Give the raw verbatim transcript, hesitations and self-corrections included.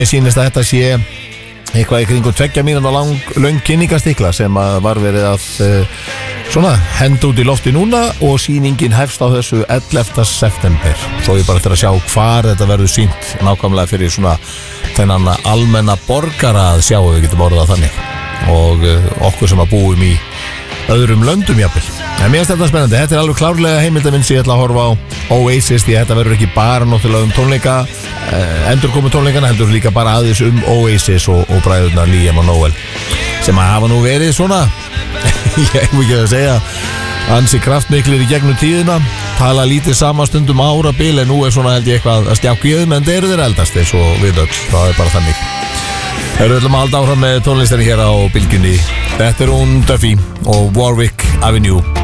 sýnist að þetta sé eitthvað í kringum tveggja mínútna lang, löng kynningastikla sem að var verið að uh, svona henda út í lofti núna og sýningin hefst á þessu ellefta september. Svo ég bara eftir að sjá hvar þetta verður sýnt nákvæmlega fyrir svona þennan almenna borgara að sjá, við getum orðað þannig, og uh, okkur sem að búum í öðrum löndum jafnvel. En mér finnst þetta spennandi, þetta er alveg klárlega heimildaminn sem ég ætla að horfa á Oasis, því þetta verður ekki bara náttúrulega um tónleika, eh, endurkomu tónleikana, heldur líka bara aðeins um Oasis og, og bræðurna Liam og Noel, sem að hafa nú verið svona, ég mú ekki að segja, ansi kraftmiklir í gegnum tíðina, tala lítið sama stundum árabil, en nú er svona held ég eitthvað að stjákja í þeim, en þeir eru þeir eldast eins og við öll, það er bara þannig. Við erum að halda áfram með tónlistinni hér á Bylgjunni. Þetta er hún Duffy og Warwick Avenue.